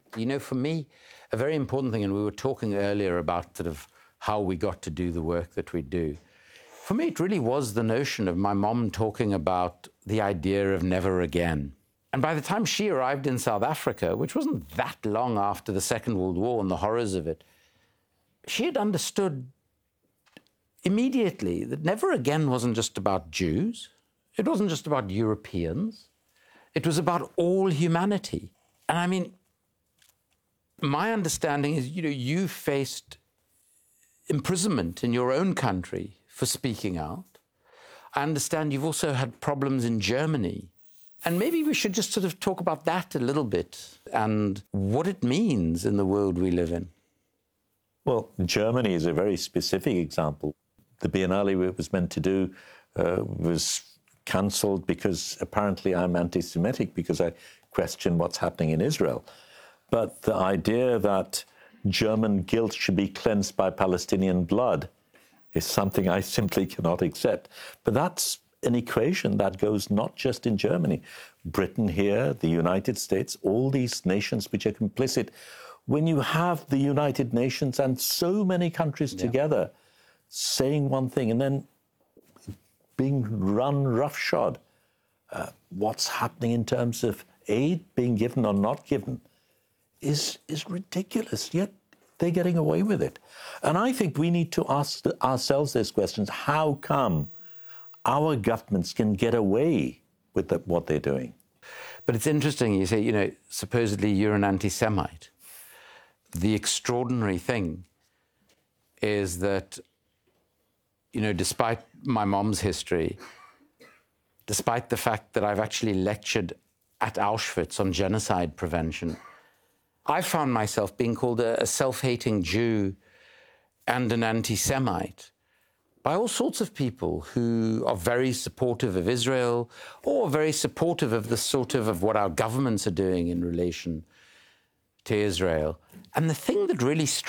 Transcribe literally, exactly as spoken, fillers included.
You know, for me, a very important thing, and we were talking earlier about sort of how we got to do the work that we do. For me, it really was the notion of my mom talking about the idea of never again. And by the time she arrived in South Africa, which wasn't that long after the Second World War and the horrors of it, she had understood immediately that never again wasn't just about Jews. It wasn't just about Europeans. It was about all humanity. And I mean, my understanding is, you know, you faced imprisonment in your own country for speaking out. I understand you've also had problems in Germany. And maybe we should just sort of talk about that a little bit and what it means in the world we live in. Well, Germany is a very specific example. The Biennale it was meant to do uh, was cancelled because apparently I'm anti-Semitic because I question what's happening in Israel. But the idea that German guilt should be cleansed by Palestinian blood is something I simply cannot accept. But that's an equation that goes not just in Germany. Britain here, the United States, all these nations which are complicit. When you have the United Nations and so many countries yeah. together saying one thing and then being run roughshod, uh, what's happening in terms of aid being given or not given is, is ridiculous, yet they're getting away with it. And I think we need to ask ourselves these questions. How come our governments can get away with the, what they're doing? But it's interesting, you say, you know, supposedly you're an anti-Semite. The extraordinary thing is that, you know, despite my mom's history, despite the fact that I've actually lectured at Auschwitz on genocide prevention, I found myself being called a, a self-hating Jew and an anti-Semite by all sorts of people who are very supportive of Israel or very supportive of the sort of, of what our governments are doing in relation to Israel. And the thing that really struck